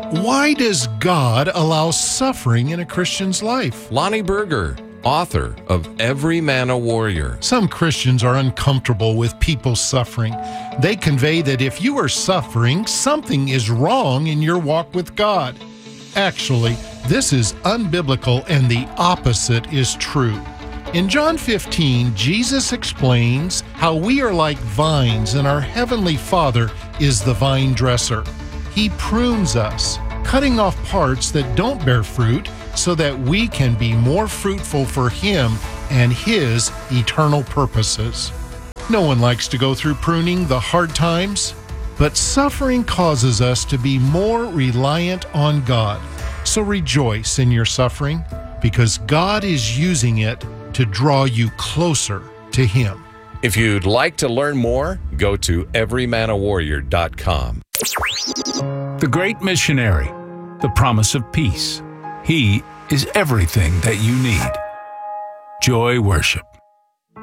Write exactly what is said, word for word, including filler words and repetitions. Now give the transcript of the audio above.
Why does God allow suffering in a Christian's life? Lonnie Berger, author of Every Man a Warrior. Some Christians are uncomfortable with people suffering. They convey that if you are suffering, something is wrong in your walk with God. Actually, this is unbiblical and the opposite is true. In John fifteen, Jesus explains how we are like vines and our Heavenly Father is the vine dresser. He prunes us, cutting off parts that don't bear fruit so that we can be more fruitful for Him and His eternal purposes. No one likes to go through pruning, the hard times, but suffering causes us to be more reliant on God. So rejoice in your suffering because God is using it to draw you closer to Him. If you'd like to learn more, go to every man a warrior dot com. The Great Missionary, the promise of peace. He is everything that you need. Joy Worship.